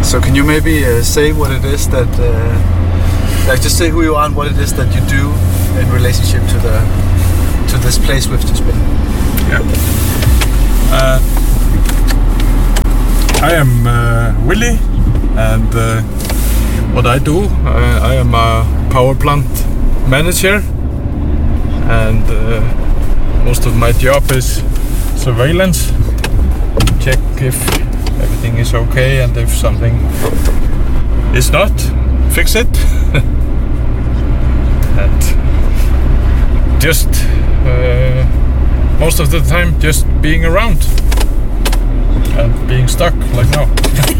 So can you maybe say what it is that, just say who you are and what it is that you do in relationship to this place we've just been? Yeah. I am Willy, and what I do, I am a power plant manager, and most of my job is surveillance. Check if everything is okay, and if something is not, fix it. And just most of the time just being around and being stuck like now.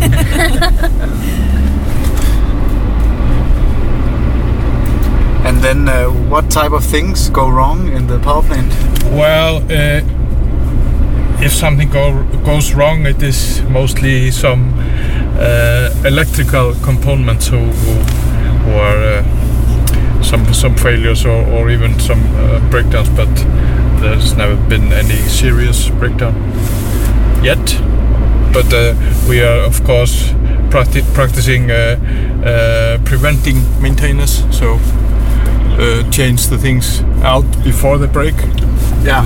And then what type of things go wrong in the power plant? Well, if something goes wrong, it is mostly some electrical components who are some failures or even some breakdowns, but there's never been any serious breakdown yet. But we are of course practicing preventing maintenance, so change the things out before they break. Yeah.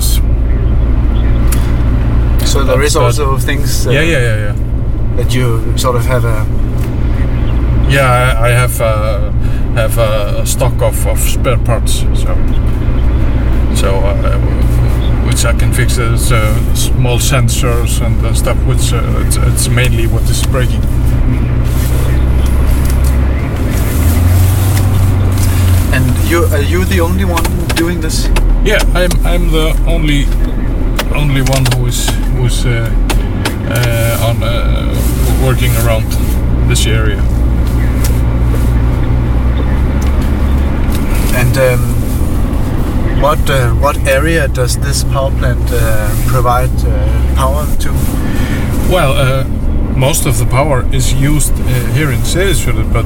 So there is also things yeah. that you sort of have a... Yeah, I have a stock of spare parts, so which I can fix. Small sensors and stuff, which it's mainly what is breaking. And are you the only one doing this? Yeah, I'm the only one who is working around this area. And what area does this power plant provide power to? Well, most of the power is used here in Seyðisfjörður, but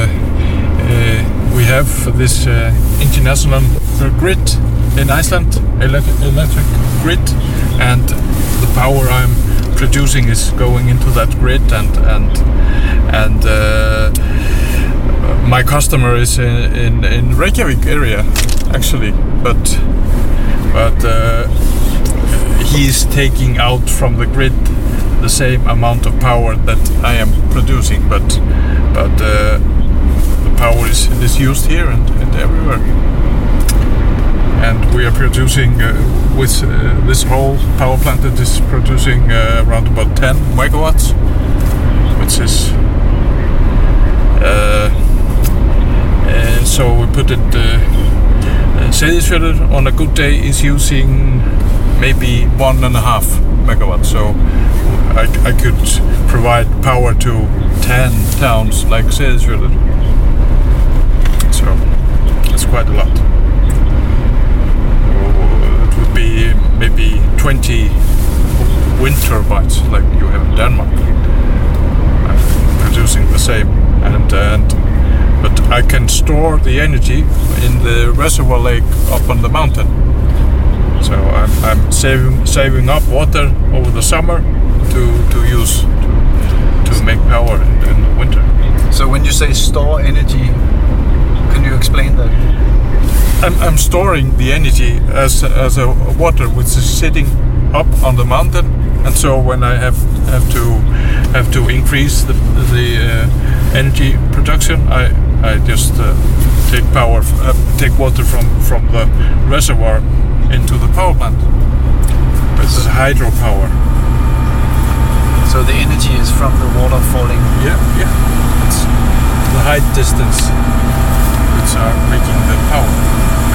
we have this international grid in Iceland, electric grid, and the power I'm producing is going into that grid, and my customer is in Reykjavik area actually, but he's taking out from the grid the same amount of power that I am producing, but the power is used here and everywhere. And we are producing with this whole power plant that is producing around about 10 megawatts, which is so we put it Seyðisfjörður on a good day is using maybe 1.5 megawatts, so I could provide power to 10 towns like Seyðisfjörður, so that's quite a lot. It would be maybe 20 wind turbines like you have in Denmark producing the same, but I can store the energy in the reservoir lake up on the mountain. So I'm saving up water over the summer to use to make power in the winter. So when you say store energy, can you explain that? I'm storing the energy as a water which is sitting up on the mountain, and so when I have to increase the energy production, I just take water from the reservoir into the power plant. This is hydropower. So the energy is from the water falling? Yeah. It's the height distance which are making the power.